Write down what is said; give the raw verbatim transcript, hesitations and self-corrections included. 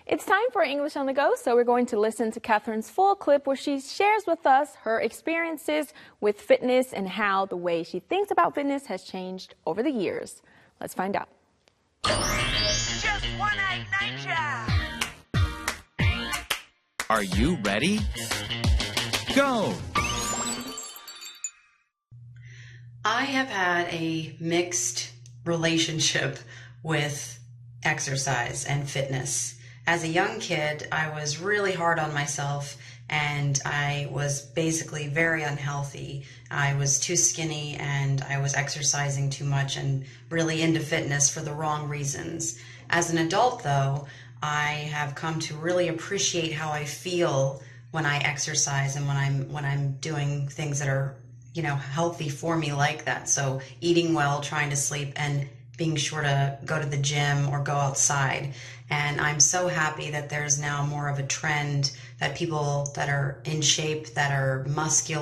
It's time for English on the Go, so we're going to listen to Catherine's full clip where she shares with us her experiences with fitness and how the way she thinks about fitness has changed over the years. Let's find out. Just one night night job. Are you ready? Go! I have had a mixed relationship with exercise and fitness. As a young kid, I was really hard on myself and I was basically very unhealthy. I was too skinny and I was exercising too much and really into fitness for the wrong reasons. As an adult, though, I have come to really appreciate how I feel when I exercise and when I'm when I'm doing things that are, you know, healthy for me like that. So eating well, trying to sleep, and being sure to go to the gym or go outside. And I'm so happy that there's now more of a trend that people that are in shape, that are muscular,